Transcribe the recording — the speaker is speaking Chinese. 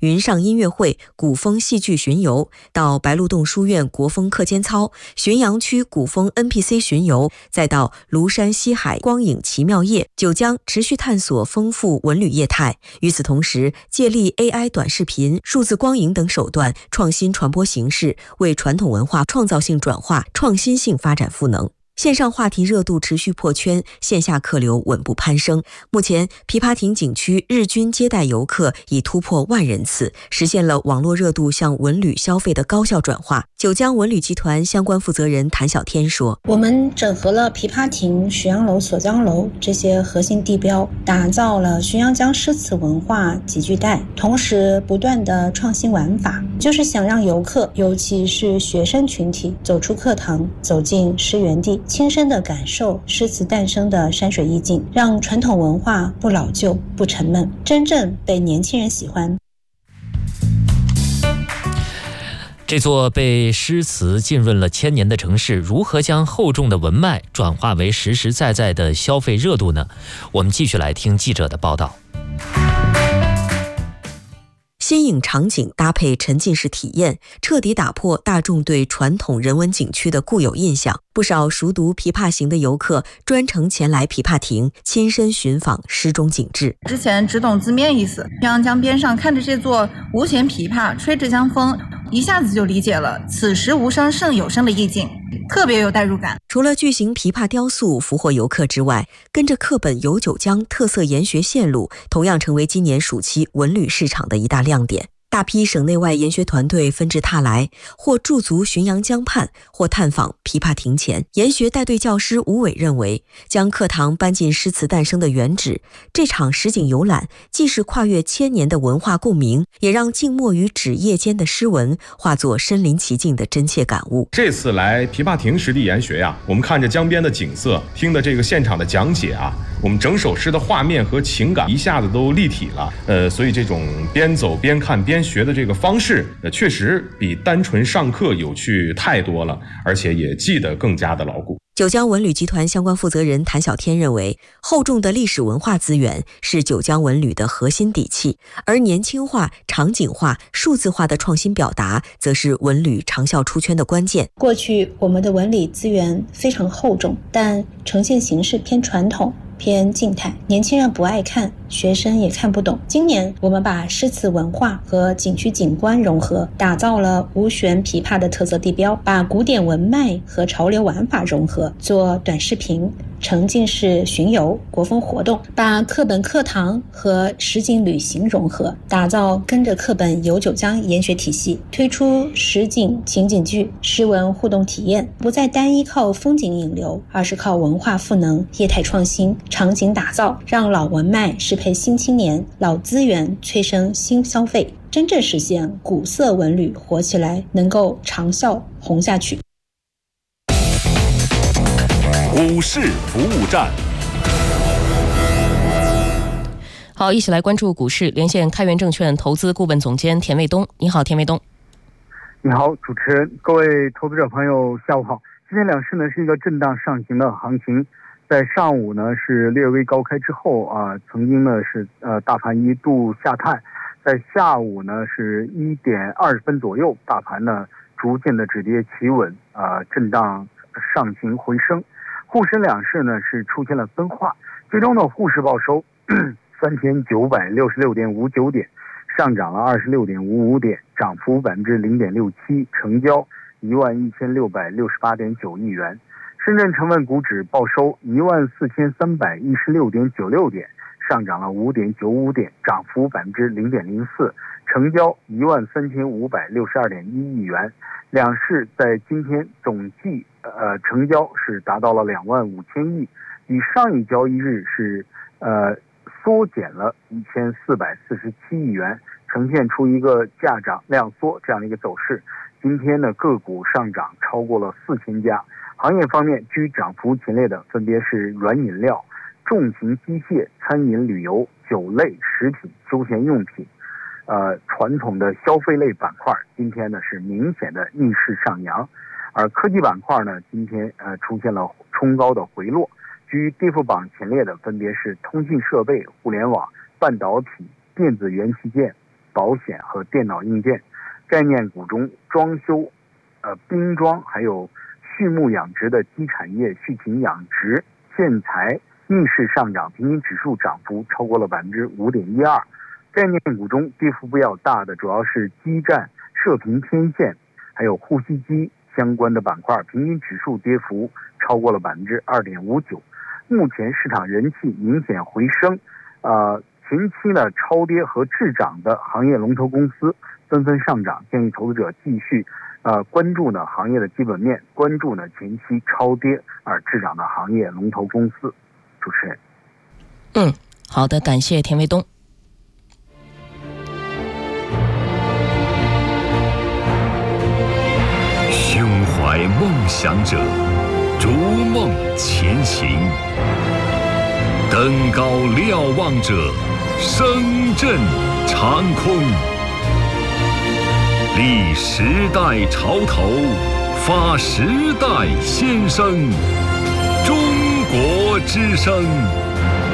云上音乐会、古风戏剧巡游，到白鹿洞书院国风课间操、浔阳区古风 NPC 巡游，再到庐山西海光影奇妙夜，九江持续探索丰富文旅业态。与此同时，借力 AI 短视频、数字光影等手段，创新传播形式，为传统文化创造性转化、创新性发展赋能。线上话题热度持续破圈，线下客流稳步攀升。目前，琵琶亭景区日均接待游客已突破10000人次，实现了网络热度向文旅消费的高效转化。九江文旅集团相关负责人谭小天说：“ 我们整合了琵琶亭、浔阳楼、锁江楼这些核心地标，打造了浔阳江诗词文化集聚带，同时不断的创新玩法，就是想让游客，尤其是学生群体，走出课堂，走进诗园地。”亲身的感受诗词诞生的山水意境，让传统文化不老旧、不沉闷，真正被年轻人喜欢。 这座被诗词浸润了1000年的城市，如何将厚重的文脉转化为实实在在的消费热度呢？我们继续来听记者的报道。 新颖场景搭配沉浸式体验，彻底打破大众对传统人文景区的固有印象。不少熟读琵琶行的游客专程前来琵琶亭，亲身寻访诗中景致。 之前只懂字面意思，浔阳江边上看着这座无弦琵琶吹着江风，一下子就理解了此时无声胜有声的意境，特别有代入感。 除了巨型琵琶雕塑俘获游客之外，跟着课本游九江特色研学线路，同样成为今年暑期文旅市场的一大亮点。大批省内外研学团队纷至沓来，或驻足浔阳江畔，或探访琵琶亭前。研学带队教师吴伟认为，将课堂搬进诗词诞生的原址，这场实景游览既是跨越1000年的文化共鸣，也让静默于纸页间的诗文化作身临其境的真切感悟。 这次来琵琶亭实地研学呀，我们看着江边的景色，听的这个现场的讲解啊，我们整首诗的画面和情感一下子都立体了。所以这种边走边看边学的这个方式，确实比单纯上课有趣太多了，而且也记得更加的牢固。 九江文旅集团相关负责人谭小天认为，厚重的历史文化资源是九江文旅的核心底气，而年轻化、场景化、数字化的创新表达，则是文旅长效出圈的关键。 过去我们的文旅资源非常厚重，但呈现形式偏传统、偏静态，年轻人不爱看，学生也看不懂。今年我们把诗词文化和景区景观融合，打造了无弦琵琶的特色地标，把古典文脉和潮流玩法融合，做短视频、沉浸式巡游、国风活动，把课本课堂和实景旅行融合，打造跟着课本游九江研学体系，推出实景情景剧、诗文互动体验，不再单一靠风景引流，而是靠文化赋能、业态创新、场景打造，让老文脉适配新青年，老资源催生新消费，真正实现古色文旅活起来，能够长效红下去。 股市服务站， 好，一起来关注股市，连线开源证券投资顾问总监田卫东。你好，田卫东。 你好，主持人，各位投资者朋友，下午好。今天两市呢是一个震荡上行的行情，在上午呢是略微高开之后曾经呢是大盘一度下探，在下午呢是1点20分左右，大盘呢逐渐的止跌企稳，震荡上行回升。沪深两市呢是出现了分化，最终呢沪市报收3966.59点，上涨了26.55点，涨幅0.67%，成交11668.9亿元。深圳成分股指报收14316.96点，上涨了5.95点，涨幅0.04%，成交13562.1亿元。两市在今天总计成交是达到了25000亿，比上一交易日是缩减了1447亿元，呈现出一个价涨量缩这样的一个走势。今天呢个股上涨超过了4000家，行业方面居涨幅前列的分别是软饮料、重型机械、餐饮旅游、酒类、食品、休闲用品。传统的消费类板块今天呢是明显的逆势上扬，而科技板块呢今天出现了冲高的回落，居跌幅榜前列的分别是通信设备、互联网、半导体、电子元器件、 保险和电脑硬件。概念股中装修、冰庄还有畜牧养殖的基产业、畜禽养殖、建材逆势上涨，平均指数涨幅超过了5.12%。概念股中跌幅比较大的主要是基站、射频天线还有呼吸机相关的板块，平均指数跌幅超过了2.59%。目前市场人气明显回升，前期呢超跌和滞涨的行业龙头公司纷纷上涨，建议投资者继续关注呢行业的基本面，关注呢前期超跌而滞涨的行业龙头公司。主持人， 好的，感谢田卫东。 胸怀梦想者，逐梦前行，登高瞭望者，声震长空。立时代潮头，发时代先声。中国之声